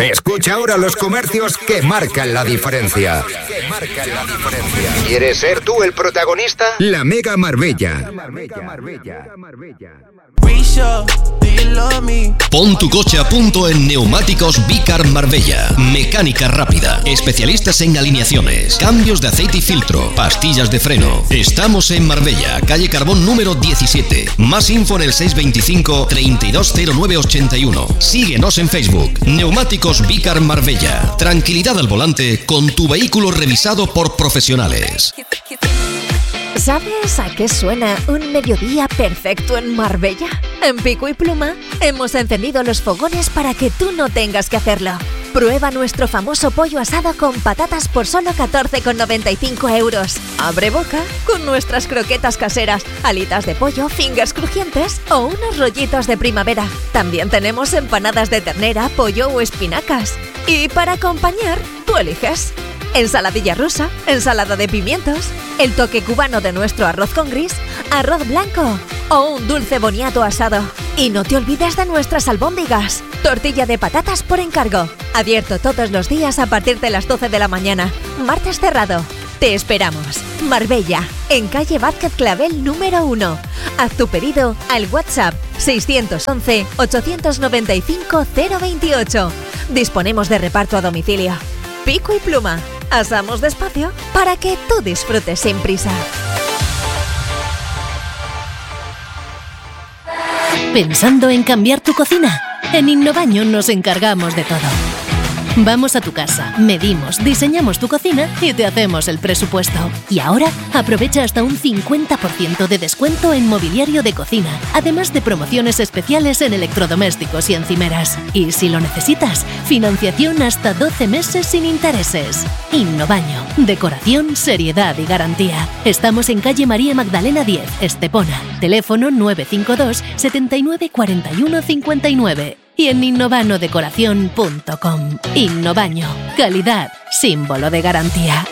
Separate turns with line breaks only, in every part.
Escucha ahora los comercios que marcan la diferencia. ¿Quieres ser tú el protagonista? La Mega Marbella.
Pon tu coche a punto en Neumáticos Vicar Marbella. Mecánica rápida, especialistas en alineaciones, cambios de aceite y filtro, pastillas de freno. Estamos en Marbella, calle Carbón número 17. Más info en el 625 320981. Síguenos en Facebook. Neumáticos Vicar Marbella. Tranquilidad al volante con tu vehículo revisado por profesionales.
¿Sabes a qué suena un mediodía perfecto en Marbella? En Pico y Pluma hemos encendido los fogones para que tú no tengas que hacerlo. Prueba nuestro famoso pollo asado con patatas por solo 14,95 euros. Abre boca con nuestras croquetas caseras, alitas de pollo, fingers crujientes o unos rollitos de primavera. También tenemos empanadas de ternera, pollo o espinacas. Y para acompañar, tú eliges. Ensaladilla rusa, ensalada de pimientos, el toque cubano de nuestro arroz con gris, arroz blanco o un dulce boniato asado. Y no te olvides de nuestras albóndigas, tortilla de patatas por encargo. Abierto todos los días a partir de las 12 de la mañana. Martes cerrado. Te esperamos. Marbella, en calle Vázquez Clavel número 1. Haz tu pedido al WhatsApp 611 895 028. Disponemos de reparto a domicilio. Pico y Pluma. Asamos despacio para que tú disfrutes sin prisa.
¿Pensando en cambiar tu cocina? En Innobaño nos encargamos de todo. Vamos a tu casa, medimos, diseñamos tu cocina y te hacemos el presupuesto. Y ahora aprovecha hasta un 50% de descuento en mobiliario de cocina, además de promociones especiales en electrodomésticos y encimeras. Y si lo necesitas, financiación hasta 12 meses sin intereses. Innobaño, decoración, seriedad y garantía. Estamos en calle María Magdalena 10, Estepona. Teléfono 952 79 41 59. Y en innobanodecoración.com. Innobaño, calidad, símbolo de garantía.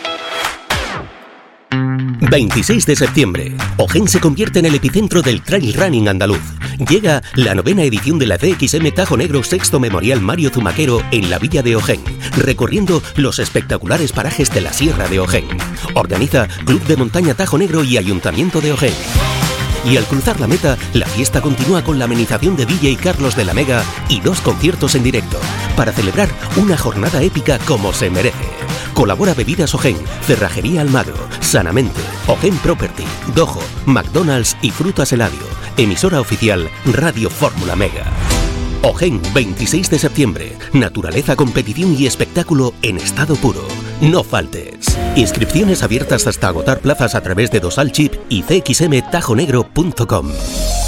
26 de septiembre. Ojén se convierte en el epicentro del trail running andaluz. Llega la 9ª edición de la CXM Tajo Negro Sexto Memorial Mario Zumaquero en la villa de Ojén, recorriendo los espectaculares parajes de la Sierra de Ojén. Organiza Club de Montaña Tajo Negro y Ayuntamiento de Ojén. Y al cruzar la meta, la fiesta continúa con la amenización de DJ Carlos de la Mega y 2 conciertos en directo, para celebrar una jornada épica como se merece. Colabora Bebidas Ojén, Cerrajería Almagro, Sanamente, Ojén Property, Dojo, McDonald's y Frutas Eladio. Emisora oficial Radio Fórmula Mega. Ojén, 26 de septiembre. Naturaleza, competición y espectáculo en estado puro. No faltes. Inscripciones abiertas hasta agotar plazas a través de Dosal Chip y cxmtajonegro.com.